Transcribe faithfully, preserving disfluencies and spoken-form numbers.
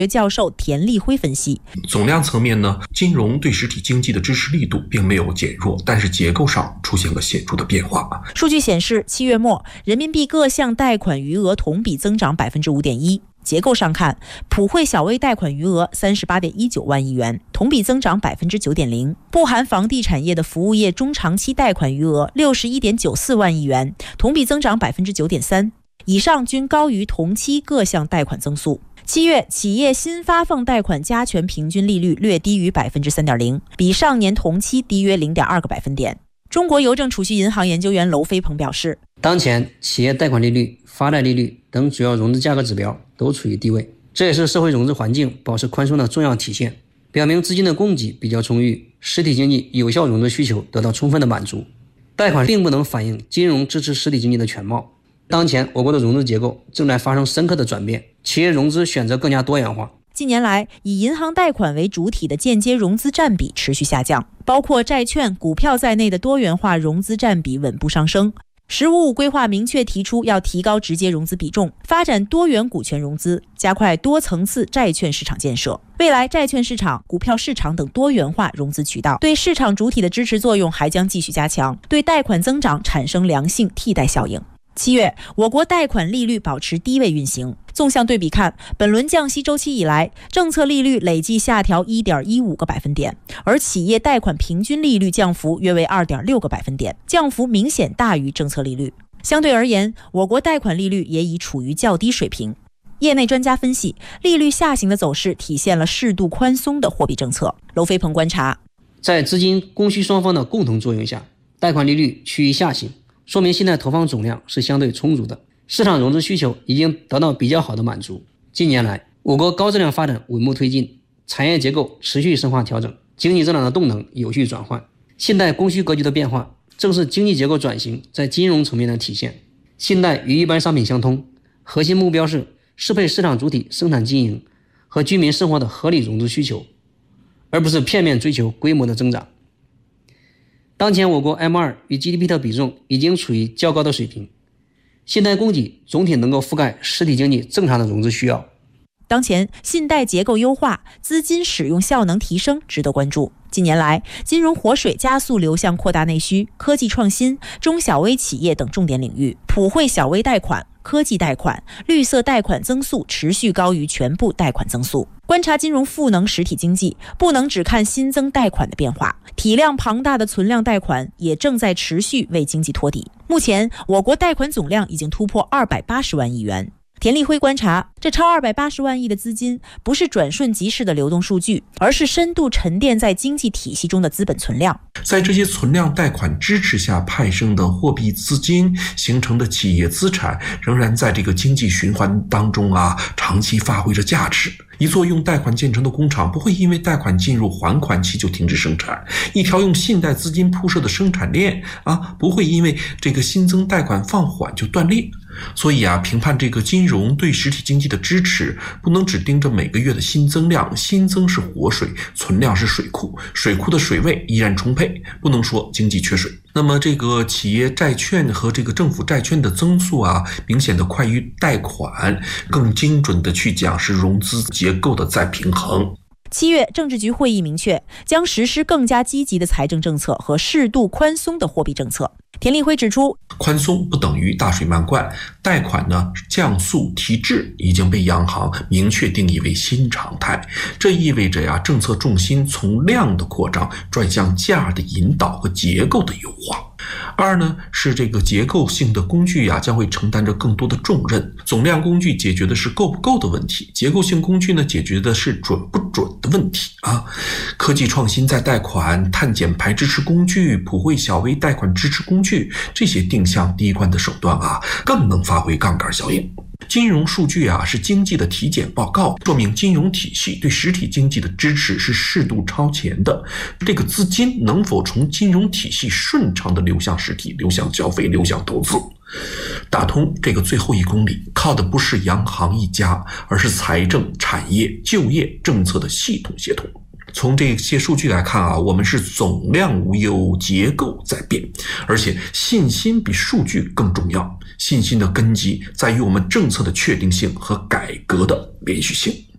教授田立辉分析， 总量层面呢，金融对实体经济的支持力度并没有减弱，但是结构上出现了显著的变化。 数据显示，七月末人民币各项贷款余额同比增长 百分之五点一。结构上看，普惠小微贷款余额 三十八点一九万亿元，同比增长 百分之九点零。不含房地产业的服务业中长期贷款余额 六十一点九四万亿元，同比增长 百分之九点三。以上均高于同期各项贷款增速。七月企业新发放贷款加权平均利率略低于 百分之三点零， 比上年同期低约 零点二个百分点。中国邮政储蓄银行研究员娄飞鹏表示， 当前企业贷款利率、发贷利率等主要融资价格指标都处于低位，这也是社会融资环境保持宽松的重要体现，表明资金的供给比较充裕，实体经济有效融资需求得到充分的满足。贷款并不能反映金融支持实体经济的全貌。当前我国的融资结构正在发生深刻的转变，企业融资选择更加多元化。 近年来，以银行贷款为主体的间接融资占比持续下降，包括债券、股票在内的多元化融资占比稳步上升。十五五规划明确提出要提高直接融资比重，发展多元股权融资，加快多层次债券市场建设。未来债券市场、股票市场等多元化融资渠道对市场主体的支持作用还将继续加强，对贷款增长产生良性替代效应。七月，我国贷款利率保持低位运行。纵向对比看，本轮降息周期以来，政策利率累计下调 一点一五个百分点，而企业贷款平均利率降幅约为 二点六个百分点，降幅明显大于政策利率。相对而言，我国贷款利率也已处于较低水平。业内专家分析，利率下行的走势体现了适度宽松的货币政策。娄飞鹏观察， 在资金供需双方的共同作用下，贷款利率趋于下行，说明信贷投放总量是相对充足的，市场融资需求已经得到比较好的满足。近年来，我国高质量发展稳步推进，产业结构持续深化调整，经济增长的动能有序转换。信贷供需格局的变化，正是经济结构转型在金融层面的体现。信贷与一般商品相通，核心目标是适配市场主体生产经营和居民生活的合理融资需求，而不是片面追求规模的增长。当前我国 M 二 与 G D P 的比重已经处于较高的水平，信贷供给总体能够覆盖实体经济正常的融资需要。 当前信贷结构优化、资金使用效能提升值得关注。近年来，金融活水加速流向扩大内需、科技创新、中小微企业等重点领域，普惠小微贷款、科技贷款、绿色贷款增速持续高于全部贷款增速。观察金融赋能实体经济，不能只看新增贷款的变化，体量庞大的存量贷款也正在持续为经济托底。目前，我国贷款总量已经突破二百八十万亿元。田立辉观察，这超二百八十万亿的资金不是转瞬即逝的流动数据，而是深度沉淀在经济体系中的资本存量。 在这些存量贷款支持下派生的货币资金形成的企业资产，仍然在这个经济循环当中啊，长期发挥着价值。一座用贷款建成的工厂不会因为贷款进入还款期就停止生产，一条用信贷资金铺设的生产链啊，不会因为这个新增贷款放缓就断裂。所以啊，评判这个金融对实体经济的支持，不能只盯着每个月的新增量，新增是活水，存量是水库，水库的水位依然充沛，不能说经济缺水。那么这个企业债券和这个政府债券的增速啊，明显的快于贷款，更精准的去讲是融资结构的再平衡。 七月，政治局会议明确，将实施更加积极的财政政策和适度宽松的货币政策。田立辉指出， 宽松不等于大水漫灌，贷款呢降速提质已经被央行明确定义为新常态。这意味着呀，政策重心从量的扩张转向价的引导和结构的优化。二呢，是这个结构性的工具呀，将会承担着更多的重任。总量工具解决的是够不够的问题，结构性工具呢，解决的是准不准的问题啊。科技创新在贷款、碳减排支持工具、普惠小微贷款支持工具，这些定向低关的手段啊，更能发挥杠杆效应。金融数据啊，是经济的体检报告，说明金融体系对实体经济的支持是适度超前的。这个资金能否从金融体系顺畅的流向实体、流向消费、流向投资，打通这个最后一公里，靠的不是央行一家，而是财政、产业、就业政策的系统协同。从这些数据来看啊，我们是总量无忧，结构在变，而且信心比数据更重要。信心的根基在于我们政策的确定性和改革的连续性。